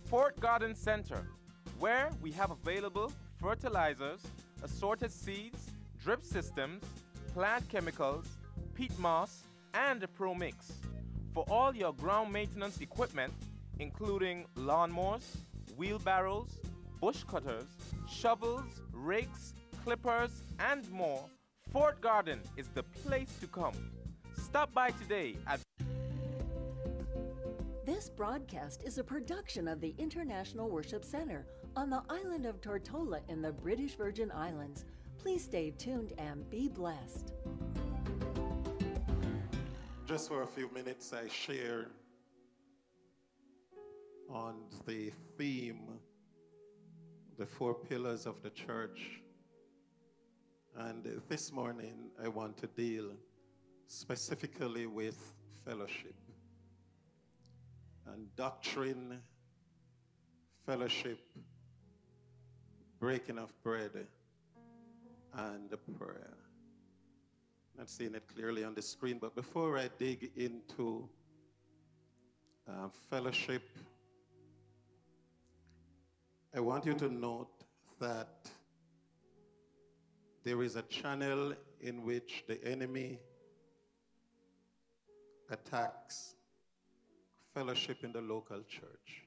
Fort Garden Center, where we have available fertilizers, assorted seeds, drip systems, plant chemicals, peat moss, and a Pro Mix. For all your ground maintenance equipment, including lawnmowers, wheelbarrows, bush cutters, shovels, rakes, clippers, and more, Fort Garden is the place to come. Stop by today at This broadcast is a production of the International Worship Center on the island of Tortola in the British Virgin Islands. Please stay tuned and be blessed. Just for a few minutes, I share on the theme, the four pillars of the church. And this morning, I want to deal specifically with fellowship and doctrine, fellowship, breaking of bread, and prayer. Not seeing it clearly on the screen, but before I dig into fellowship, I want you to note that there is a channel in which the enemy attacks fellowship in the local church.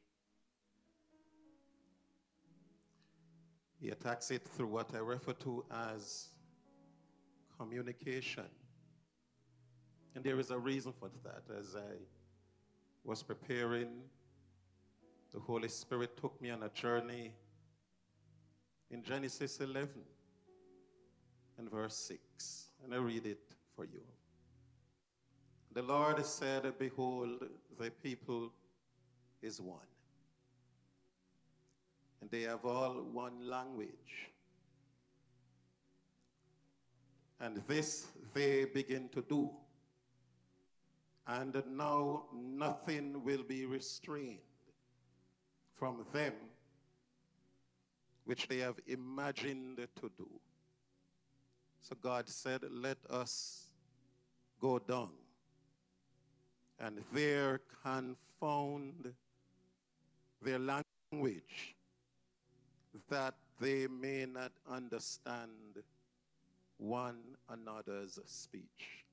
He attacks it through what I refer to as communication. And there is a reason for that. As I was preparing, the Holy Spirit took me on a journey in Genesis 11 and verse 6. And I read it for you. The Lord said, behold, the people is one, and they have all one language. And this they begin to do. And now nothing will be restrained from them which they have imagined to do. So God said, let us go down and there confound their language, that they may not understand one another's speech.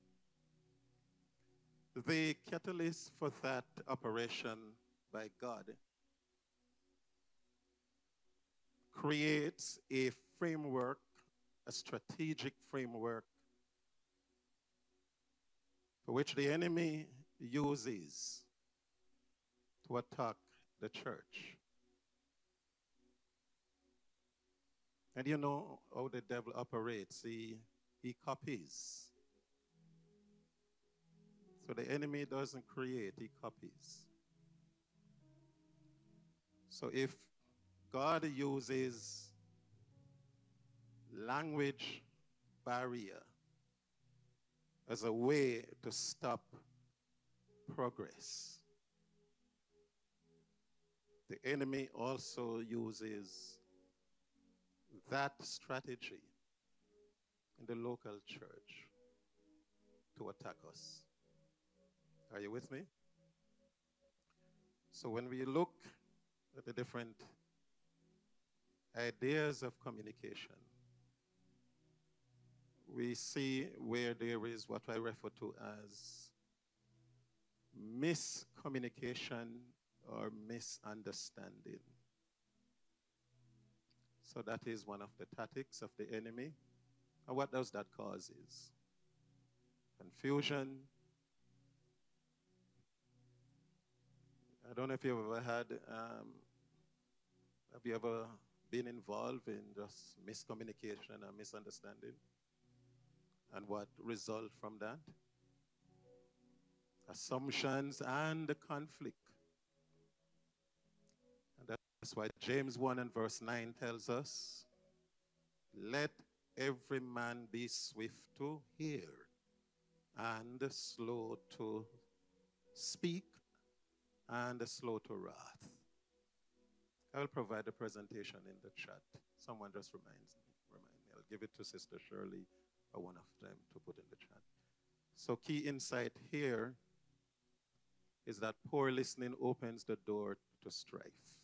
The catalyst for that operation by God creates a framework, a strategic framework, for which the enemy uses to attack the church. And you know how the devil operates. He copies. So the enemy doesn't create, he copies. So if God uses language barrier as a way to stop progress, the enemy also uses that strategy in the local church to attack us. Are you with me? So when we look at the different ideas of communication, we see where there is what I refer to as miscommunication or misunderstanding. So that is one of the tactics of the enemy. And what does that cause is confusion. I don't know if you've ever had, have you ever been involved in just miscommunication or misunderstanding? And what result from that? Assumptions and conflict. And that's why James 1 and verse 9 tells us, let every man be swift to hear and slow to speak and slow to wrath. I will provide the presentation in the chat. Someone just remind me. I'll give it to Sister Shirley or one of them to put in the chat. So key insight here is that poor listening opens the door to strife.